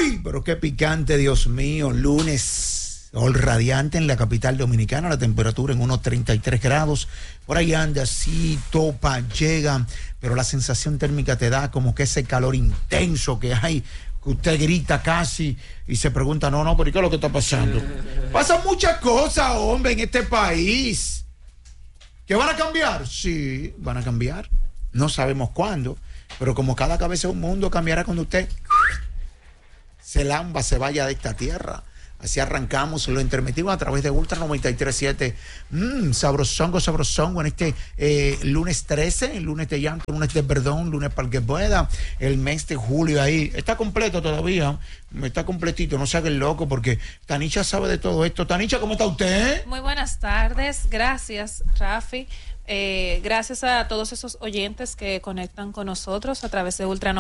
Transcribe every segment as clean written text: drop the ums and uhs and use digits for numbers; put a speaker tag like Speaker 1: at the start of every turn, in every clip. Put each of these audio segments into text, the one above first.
Speaker 1: Uy, pero qué picante, Dios mío. Lunes, sol radiante en la capital dominicana, la temperatura en unos 33 grados. Por ahí anda, sí, topa, llega, pero la sensación térmica te da como que ese calor intenso que hay, que usted grita casi y se pregunta, no, pero ¿qué es lo que está pasando? Pasan muchas cosas, hombre, en este país. ¿Que van a cambiar? Sí, van a cambiar. No sabemos cuándo, pero como cada cabeza es un mundo, cambiará cuando usted se lamba, se vaya de esta tierra. Así arrancamos lo intermetimos a través de Ultra 93.7. Sabrosongo en este lunes 13, lunes de llanto, lunes de perdón, lunes para el que pueda. El mes de julio ahí. Está completo todavía. Está completito, no se haga el loco porque Tanicha sabe de todo esto. Tanicha, ¿cómo está usted?
Speaker 2: Muy buenas tardes. Gracias, Rafi. Gracias a todos esos oyentes que conectan con nosotros a través de Ultra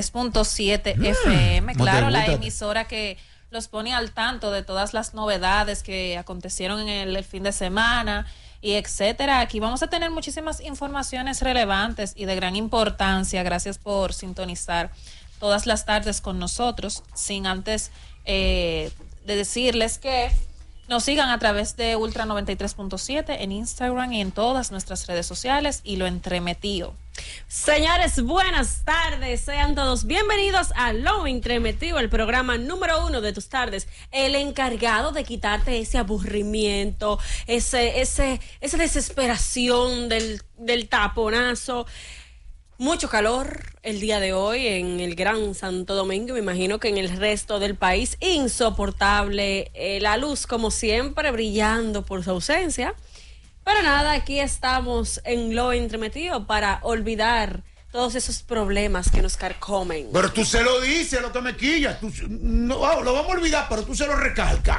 Speaker 2: 93.7 FM. Claro, la emisora que los pone al tanto de todas las novedades que acontecieron en el fin de semana y etcétera. Aquí vamos a tener muchísimas informaciones relevantes y de gran importancia. Gracias por sintonizar todas las tardes con nosotros, sin antes de decirles que nos sigan a través de Ultra 93.7 en Instagram y en todas nuestras redes sociales y lo entremetido.
Speaker 3: Señores, buenas tardes, sean todos bienvenidos a Lo Entremetido, el programa número 1 de tus tardes, el encargado de quitarte ese aburrimiento, esa desesperación del taponazo. Mucho calor el día de hoy en el Gran Santo Domingo, me imagino que en el resto del país insoportable, la luz como siempre brillando por su ausencia. Pero nada, aquí estamos en Lo Entremetido para olvidar todos esos problemas que nos carcomen.
Speaker 1: Pero tú se lo dices, lo que me quilla. No, lo vamos a olvidar, pero tú se lo recalcas.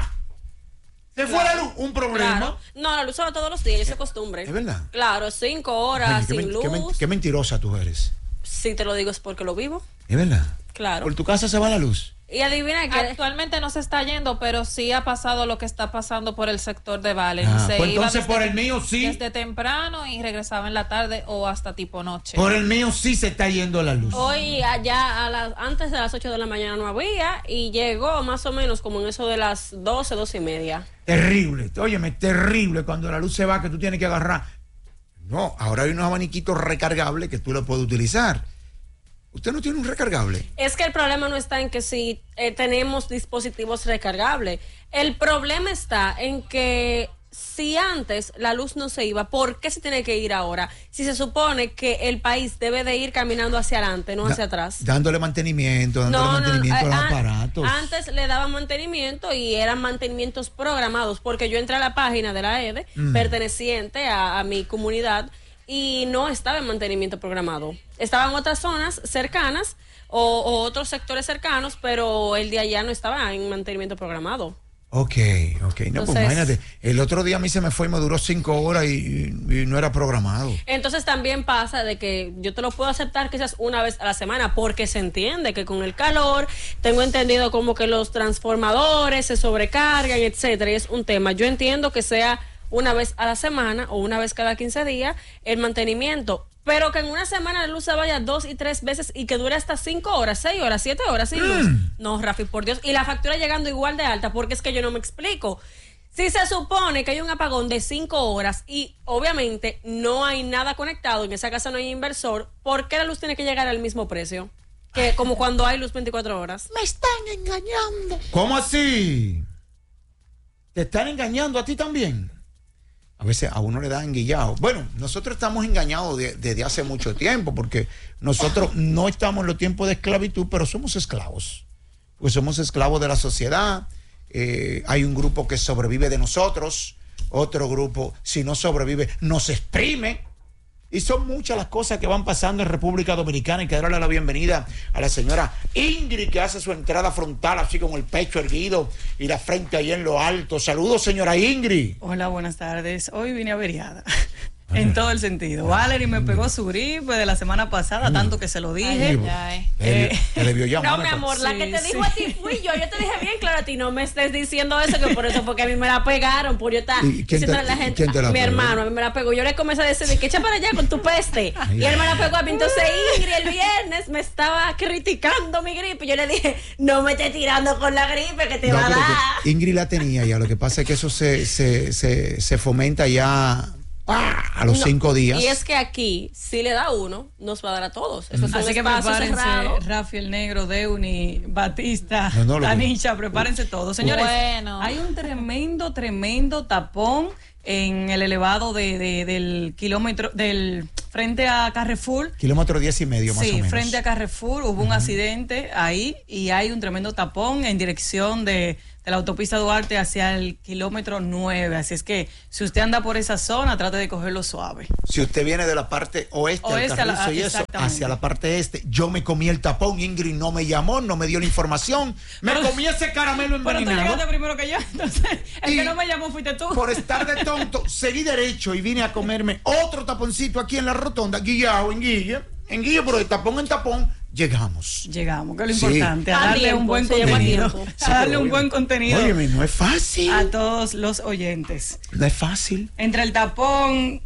Speaker 1: ¿Se fue la luz? ¿Un problema?
Speaker 3: Claro. No, la luz se va todos los días, es costumbre.
Speaker 1: ¿Es verdad?
Speaker 3: Claro, 5 horas sin luz.
Speaker 1: Qué mentirosa tú eres.
Speaker 3: Si te lo digo es porque lo vivo.
Speaker 1: ¿Es verdad?
Speaker 3: Claro.
Speaker 1: ¿Por tu casa se va la luz?
Speaker 3: Y adivina que
Speaker 2: actualmente no se está yendo, pero sí ha pasado lo que está pasando por el sector de Valen.
Speaker 1: Pues entonces por el mío sí.
Speaker 2: Desde temprano y regresaba en la tarde o hasta tipo noche.
Speaker 1: Por el mío sí se está yendo la luz.
Speaker 3: Hoy allá antes de las 8 de la mañana no había y llegó más o menos como en eso de las 12 y media.
Speaker 1: Terrible, óyeme, terrible cuando la luz se va que tú tienes que agarrar. No, ahora hay unos abaniquitos recargables que tú los puedes utilizar. ¿Usted no tiene un recargable?
Speaker 3: Es que el problema no está en que si tenemos dispositivos recargables. El problema está en que si antes la luz no se iba, ¿por qué se tiene que ir ahora? Si se supone que el país debe de ir caminando hacia adelante, no hacia atrás.
Speaker 1: Dándole mantenimiento a los aparatos.
Speaker 3: Antes le daban mantenimiento y eran mantenimientos programados, porque yo entré a la página de la EDE, perteneciente a mi comunidad, y no estaba en mantenimiento programado. Estaban otras zonas cercanas o otros sectores cercanos, pero el de allá no estaba en mantenimiento programado.
Speaker 1: Ok. No, entonces, pues imagínate, el otro día a mí se me fue y me duró 5 horas y no era programado.
Speaker 3: Entonces también pasa de que yo te lo puedo aceptar quizás una vez a la semana, porque se entiende que con el calor, tengo entendido como que los transformadores se sobrecargan, etcétera, y es un tema. Yo entiendo que sea una vez a la semana o una vez cada 15 días el mantenimiento, pero que en una semana la luz se vaya 2 y 3 veces y que dure hasta 5 horas, 6 horas, 7 horas sin luz. No, Rafi, por Dios. Y la factura llegando igual de alta, porque es que yo no me explico. Si se supone que hay un apagón de 5 horas y obviamente no hay nada conectado, en esa casa no hay inversor, ¿por qué la luz tiene que llegar al mismo precio? Que como cuando hay luz 24 horas.
Speaker 1: Me están engañando. ¿Cómo así? ¿Te están engañando a ti también? A veces a uno le da enguillado. Bueno, nosotros estamos engañados desde hace mucho tiempo, porque nosotros no estamos en los tiempos de esclavitud, pero somos esclavos. Pues somos esclavos de la sociedad. Hay un grupo que sobrevive de nosotros, otro grupo, si no sobrevive, nos exprime. Y son muchas las cosas que van pasando en República Dominicana. Y que darle la bienvenida a la señora Ingrid, que hace su entrada frontal así con el pecho erguido y la frente ahí en lo alto. Saludos, señora Ingrid.
Speaker 4: Hola, buenas tardes. Hoy vine averiada. En todo el sentido. Valerie me pegó su gripe de la semana pasada, tanto que se lo dije.
Speaker 1: Le vio llamar.
Speaker 3: No, mi amor, la que te dijo a ti fui yo. Yo te dije bien claro a ti, no me estés diciendo eso, que por eso, porque a mí me la pegaron, por yo estar diciendo a la gente. Mi hermano, a mí me la pegó. Yo le comencé a decir, que echa para allá con tu peste. Y él me la pegó a mí. Entonces Ingrid el viernes me estaba criticando mi gripe. Yo le dije, no me estés tirando con la gripe que te va a dar.
Speaker 1: Ingrid la tenía ya, lo que pasa es que eso se fomenta ya a los 5 días.
Speaker 3: Y es que aquí, si le da uno, nos va a dar a todos. Eso es
Speaker 4: Así que prepárense, Rafi el Negro, Deuni, Batista, Tanisha, prepárense todos. Señores, hay un tremendo tapón en el elevado del kilómetro, del frente a Carrefour.
Speaker 1: Kilómetro 10.5 más o menos.
Speaker 4: Sí, frente a Carrefour hubo un accidente ahí y hay un tremendo tapón en dirección de la autopista Duarte hacia el kilómetro 9. Así es que si usted anda por esa zona, trate de cogerlo suave.
Speaker 1: Si usted viene de la parte oeste al Carrizo y eso, hacia la parte este, yo me comí el tapón, Ingrid no me llamó, no me dio la información, comí ese caramelo envenenado.
Speaker 4: Pero tú llegaste primero que yo, entonces el que no me llamó fuiste tú.
Speaker 1: Por estar de tonto, seguí derecho y vine a comerme otro taponcito aquí en la rotonda, guillao, en Guille, pero de tapón en tapón, llegamos,
Speaker 4: que es lo importante, a darle un buen contenido. A darle un buen contenido.
Speaker 1: Óyeme, no es fácil.
Speaker 4: A todos los oyentes.
Speaker 1: No es fácil.
Speaker 4: Entre el tapón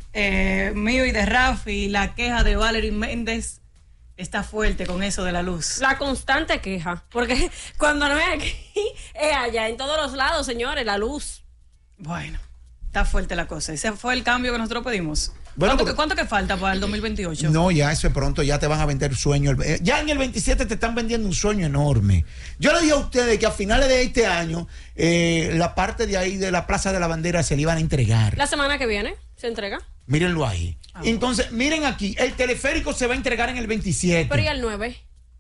Speaker 4: mío y de Rafi y la queja de Valerie Méndez, está fuerte con eso de la luz.
Speaker 3: La constante queja, porque cuando no es aquí, es allá, en todos los lados, señores, la luz.
Speaker 4: Bueno, está fuerte la cosa. Ese fue el cambio que nosotros pedimos. Bueno, ¿Cuánto que falta para el 2028?
Speaker 1: No, ya eso es pronto, ya te van a vender sueño. Ya en el 27 te están vendiendo un sueño enorme. Yo le dije a ustedes que a finales de este año, la parte de ahí de la Plaza de la Bandera se le iban a entregar.
Speaker 3: La semana que viene se entrega.
Speaker 1: Mírenlo ahí. Entonces, miren aquí, el teleférico se va a entregar en el 27.
Speaker 3: Pero ¿y el 9?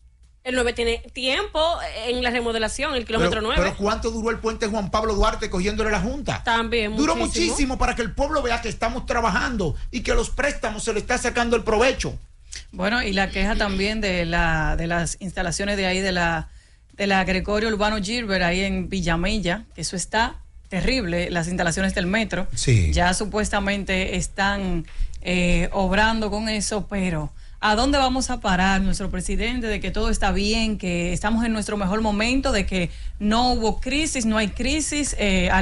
Speaker 3: El 9 tiene tiempo en la remodelación, el kilómetro 9.
Speaker 1: Pero ¿cuánto duró el puente Juan Pablo Duarte cogiéndole la Junta?
Speaker 3: También
Speaker 1: duró muchísimo para que el pueblo vea que estamos trabajando y que los préstamos se le está sacando el provecho.
Speaker 4: Bueno, y la queja también de las instalaciones de ahí de la Gregorio Urbano Gilbert ahí en Villamella, que eso está terrible, las instalaciones del metro.
Speaker 1: Sí.
Speaker 4: Ya supuestamente están obrando con eso, pero ¿a dónde vamos a parar, nuestro presidente, de que todo está bien, que estamos en nuestro mejor momento, de que no hubo crisis, no hay crisis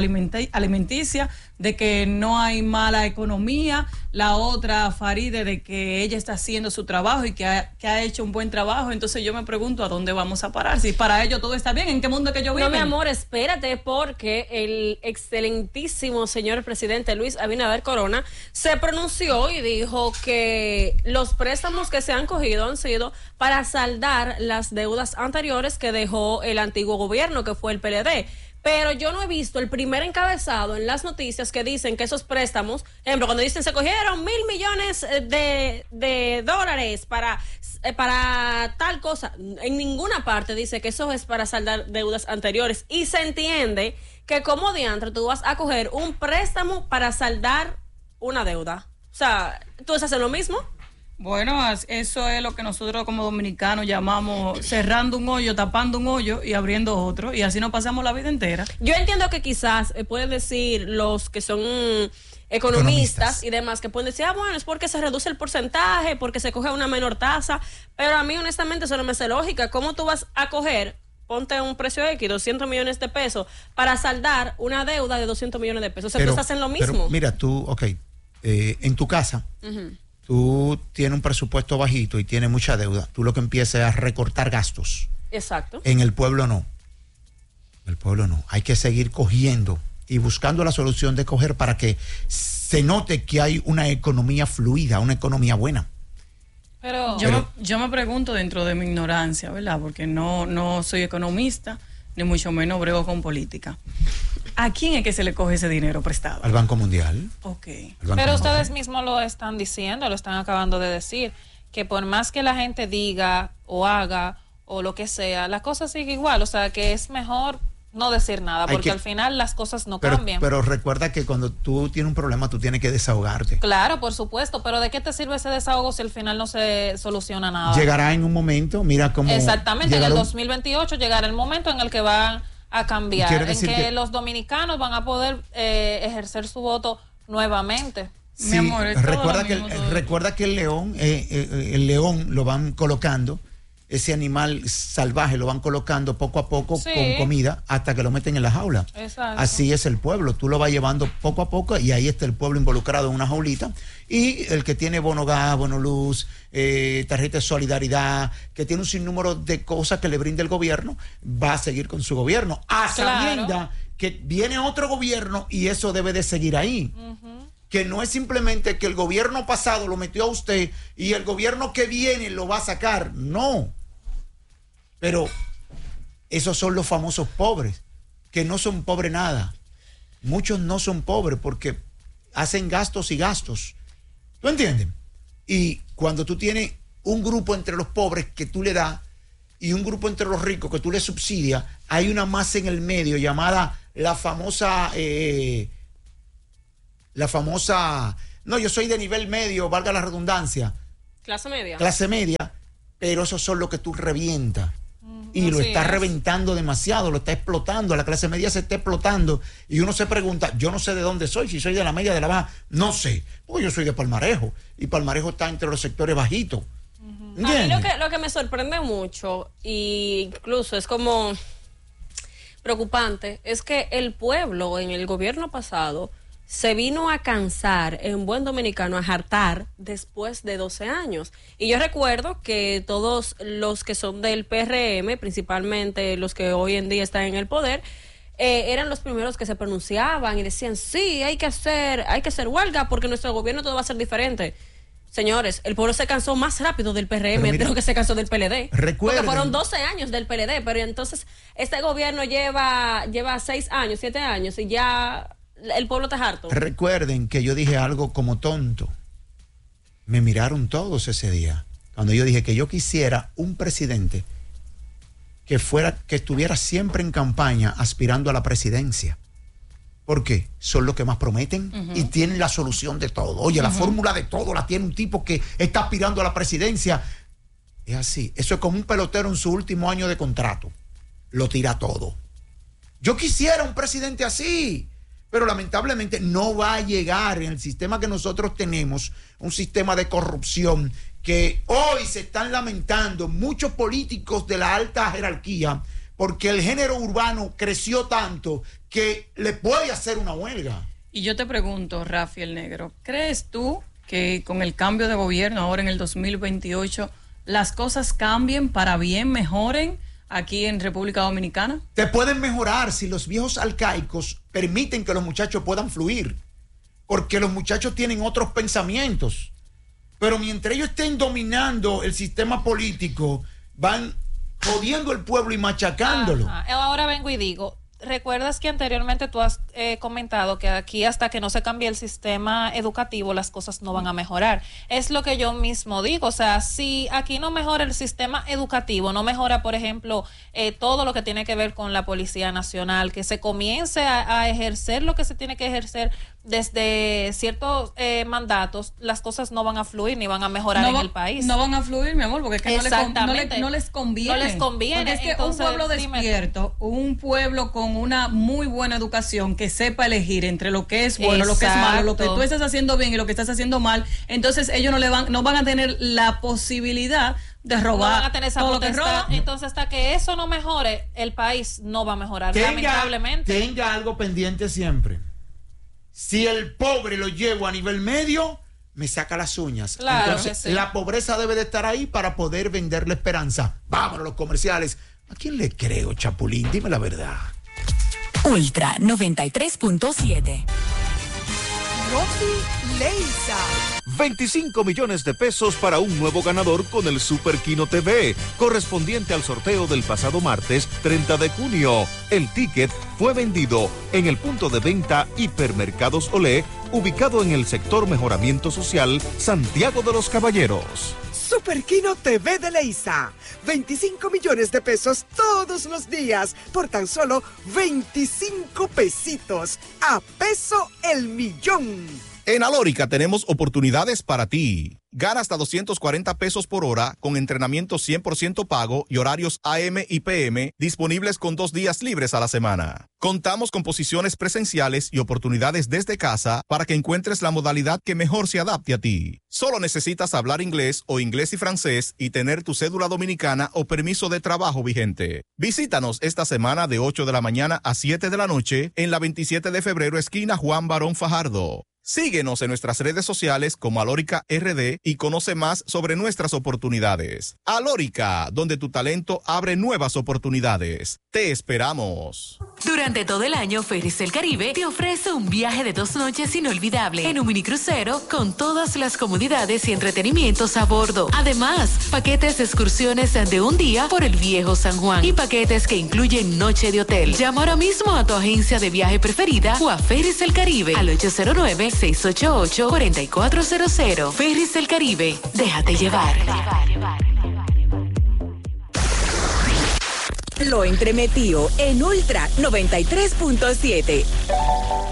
Speaker 4: alimenticia, de que no hay mala economía? La otra, Faride, de que ella está haciendo su trabajo y que ha hecho un buen trabajo. Entonces yo me pregunto, ¿a dónde vamos a parar? Si para ello todo está bien, ¿en qué mundo que yo vivo?
Speaker 3: No, mi amor, espérate, porque el excelentísimo señor presidente Luis Abinader Corona se pronunció y dijo que los préstamos que se han cogido han sido para saldar las deudas anteriores que dejó el antiguo gobierno, que fue el PLD. Pero yo no he visto el primer encabezado en las noticias que dicen que esos préstamos, por ejemplo, cuando dicen se cogieron $1,000 millones de dólares para tal cosa, en ninguna parte dice que eso es para saldar deudas anteriores. Y se entiende que como diantre tú vas a coger un préstamo para saldar una deuda. O sea, ¿tú vas a hacer lo mismo?
Speaker 4: Bueno, eso es lo que nosotros como dominicanos llamamos cerrando un hoyo, tapando un hoyo y abriendo otro, y así nos pasamos la vida entera.
Speaker 3: Yo entiendo que quizás pueden decir los que son economistas y demás, que pueden decir, bueno, es porque se reduce el porcentaje, porque se coge una menor tasa, pero a mí honestamente eso no me hace lógica. ¿Cómo tú vas a coger, ponte un precio X, 200 millones de pesos, para saldar una deuda de 200 millones de pesos? O sea, tú estás en lo mismo.
Speaker 1: Pero mira, tú, en tu casa, tú tienes un presupuesto bajito y tienes mucha deuda, tú lo que empiezas es a recortar gastos.
Speaker 3: Exacto.
Speaker 1: En el pueblo no. El pueblo no. Hay que seguir cogiendo y buscando la solución de coger para que se note que hay una economía fluida, una economía buena.
Speaker 4: Pero yo me pregunto dentro de mi ignorancia, ¿verdad? Porque no soy economista, ni mucho menos brego con política. ¿A quién es que se le coge ese dinero prestado?
Speaker 1: Al Banco Mundial.
Speaker 4: Ok.
Speaker 2: Pero ustedes mismos lo están diciendo, lo están acabando de decir, que por más que la gente diga o haga o lo que sea, la cosa sigue igual. O sea, que es mejor no decir nada, porque al final las cosas no cambian.
Speaker 1: Pero recuerda que cuando tú tienes un problema, tú tienes que desahogarte.
Speaker 2: Claro, por supuesto, pero ¿de qué te sirve ese desahogo si al final no se soluciona nada?
Speaker 1: Llegará en un momento, mira cómo...
Speaker 2: Exactamente, en el 2028 llegará el momento en el que van a cambiar, en que los dominicanos van a poder ejercer su voto nuevamente.
Speaker 1: Sí,
Speaker 4: Mi amor, es todo
Speaker 1: recuerda que el león lo van colocando, ese animal salvaje lo van colocando poco a poco con comida hasta que lo meten en la jaula.
Speaker 2: Exacto.
Speaker 1: Así es el pueblo, tú lo vas llevando poco a poco y ahí está el pueblo involucrado en una jaulita, y el que tiene bono gas, bono luz, tarjeta de solidaridad, que tiene un sinnúmero de cosas que le brinda el gobierno, va a seguir con su gobierno, a sabienda que viene otro gobierno y eso debe de seguir ahí. Que no es simplemente que el gobierno pasado lo metió a usted y el gobierno que viene lo va a sacar, no. Pero esos son los famosos pobres, que no son pobres nada. Muchos no son pobres porque hacen gastos y gastos. ¿Tú entiendes? Y cuando tú tienes un grupo entre los pobres que tú le das y un grupo entre los ricos que tú le subsidias, hay una masa en el medio llamada la famosa, no, yo soy de nivel medio, valga la redundancia.
Speaker 3: Clase media.
Speaker 1: Clase media, pero esos son los que tú revientas. Y lo está reventando demasiado, lo está explotando, la clase media se está explotando y uno se pregunta, yo no sé de dónde soy, si soy de la media, de la baja, no sé, porque yo soy de Palmarejo y Palmarejo está entre los sectores bajitos.
Speaker 3: A mí lo que me sorprende mucho, e incluso es como preocupante, es que el pueblo en el gobierno pasado se vino a cansar, en buen dominicano, a hartar después de 12 años. Y yo recuerdo que todos los que son del PRM, principalmente los que hoy en día están en el poder, eran los primeros que se pronunciaban y decían, sí, hay que hacer huelga porque nuestro gobierno todo va a ser diferente. Señores, el pueblo se cansó más rápido del PRM de lo que se cansó del PLD.
Speaker 1: Recuerden,
Speaker 3: porque fueron 12 años del PLD, pero entonces este gobierno lleva 6 años, 7 años y ya el pueblo está harto. Recuerden
Speaker 1: que yo dije algo como tonto. Me miraron todos ese día cuando yo dije que yo quisiera un presidente que estuviera siempre en campaña aspirando a la presidencia. ¿Por qué? Son los que más prometen y tienen la solución de todo. Oye, la fórmula de todo la tiene un tipo que está aspirando a la presidencia. Es así. Eso es como un pelotero en su último año de contrato. Lo tira todo. Yo quisiera un presidente así. Pero lamentablemente no va a llegar en el sistema que nosotros tenemos, un sistema de corrupción que hoy se están lamentando muchos políticos de la alta jerarquía porque el género urbano creció tanto que le puede hacer una huelga.
Speaker 4: Y yo te pregunto, Rafi el Negro, ¿crees tú que con el cambio de gobierno ahora en el 2028 las cosas cambien para bien, mejoren aquí en República Dominicana?
Speaker 1: Te pueden mejorar si los viejos arcaicos permiten que los muchachos puedan fluir, porque los muchachos tienen otros pensamientos, pero mientras ellos estén dominando el sistema político, van jodiendo el pueblo y machacándolo.
Speaker 2: Ahora vengo y digo, ¿recuerdas que anteriormente tú has comentado que aquí hasta que no se cambie el sistema educativo las cosas no van a mejorar? Es lo que yo mismo digo, o sea, si aquí no mejora el sistema educativo, no mejora, por ejemplo, todo lo que tiene que ver con la Policía Nacional, que se comience a ejercer lo que se tiene que ejercer desde ciertos mandatos, las cosas no van a fluir ni van a mejorar en el país.
Speaker 4: No van a fluir, mi amor, porque es que no les conviene.
Speaker 2: No les conviene.
Speaker 4: Porque es que entonces, un pueblo despierto, un pueblo con una muy buena educación, que sepa elegir entre lo que es bueno, lo que es malo, lo que tú estás haciendo bien y lo que estás haciendo mal, entonces ellos no van a tener la posibilidad de robar.
Speaker 2: No van a tener esa potestad. Entonces, hasta que eso no mejore, el país no va a mejorar, lamentablemente.
Speaker 1: Tenga algo pendiente siempre. Si el pobre lo llevo a nivel medio, me saca las uñas.
Speaker 2: Claro.
Speaker 1: Entonces, la pobreza debe de estar ahí para poder venderle esperanza. Vámonos, los comerciales. ¿A quién le creo, Chapulín? Dime la verdad.
Speaker 5: Ultra 93.7.
Speaker 6: Rosy Leisa.
Speaker 7: 25 millones de pesos para un nuevo ganador con el Super Kino TV, correspondiente al sorteo del pasado martes 30 de junio. El ticket fue vendido en el punto de venta Hipermercados Olé, ubicado en el sector Mejoramiento Social, Santiago de los Caballeros.
Speaker 6: Super Kino TV de Leisa. 25 millones de pesos todos los días por tan solo 25 pesitos. A peso el millón.
Speaker 8: En Alórica tenemos oportunidades para ti. Gana hasta $240 por hora con entrenamiento 100% pago y horarios AM y PM disponibles con 2 días libres a la semana. Contamos con posiciones presenciales y oportunidades desde casa para que encuentres la modalidad que mejor se adapte a ti. Solo necesitas hablar inglés o inglés y francés y tener tu cédula dominicana o permiso de trabajo vigente. Visítanos esta semana de 8 de la mañana a 7 de la noche en la 27 de febrero, esquina Juan Barón Fajardo. Síguenos en nuestras redes sociales como Alórica RD y conoce más sobre nuestras oportunidades. Alórica, donde tu talento abre nuevas oportunidades. Te esperamos.
Speaker 5: Durante todo el año, Ferries del Caribe te ofrece un viaje de 2 noches inolvidable en un minicrucero con todas las comodidades y entretenimientos a bordo. Además, paquetes de excursiones de un día por el Viejo San Juan y paquetes que incluyen noche de hotel. Llama ahora mismo a tu agencia de viaje preferida o a Ferries del Caribe al 809-688-4400. Ferries del Caribe, déjate llevar.
Speaker 9: Lo entremetió en Ultra 93.7.